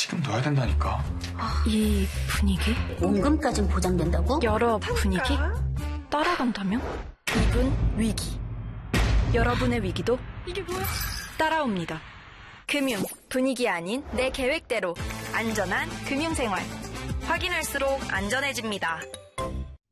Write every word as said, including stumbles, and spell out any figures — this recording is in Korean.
지금 넣어야 된다니까. 이 분위기? 원금까진 보장된다고? 여러 분위기? 따라간다면? 이분 위기. 여러분의 위기도 이게 뭐야? 따라옵니다. 금융, 분위기 아닌 내 계획대로 안전한 금융생활. 확인할수록 안전해집니다.